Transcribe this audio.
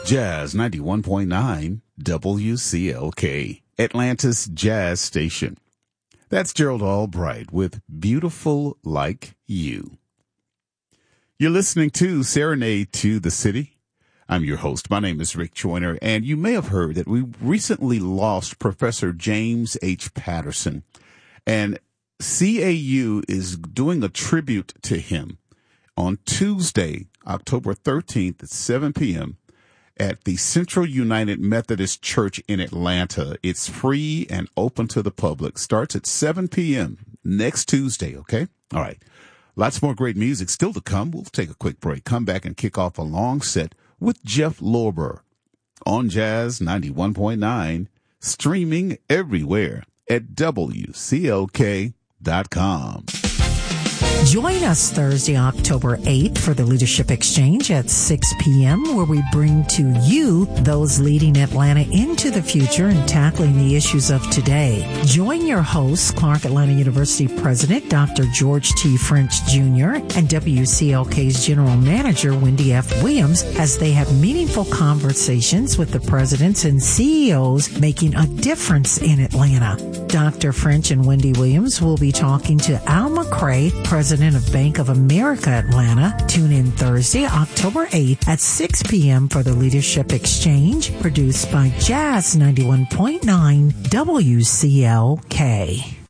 Jazz 91.9 WCLK, Atlanta's jazz station. That's Gerald Albright with Beautiful Like You. You're listening to Serenade to the City. I'm your host. My name is Rick Joyner, and you may have heard that we recently lost Professor James H. Patterson, and CAU is doing a tribute to him on Tuesday, October 13th at 7 p.m. at the Central United Methodist Church in Atlanta. It's free and open to the public. Starts at 7 p.m. next Tuesday, okay? All right. Lots more great music still to come. We'll take a quick break, come back and kick off a long set with Jeff Lorber on Jazz 91.9, streaming everywhere at WCLK.com. Join us Thursday, October 8th for the Leadership Exchange at 6 p.m., where we bring to you those leading Atlanta into the future and tackling the issues of today. Join your hosts, Clark Atlanta University President Dr. George T. French Jr. and WCLK's General Manager Wendy F. Williams as they have meaningful conversations with the presidents and CEOs making a difference in Atlanta. Dr. French and Wendy Williams will be talking to Al McCray, President of Bank of America Atlanta. Tune in Thursday, October 8th at 6 p.m. for the Leadership Exchange, produced by Jazz 91.9 WCLK.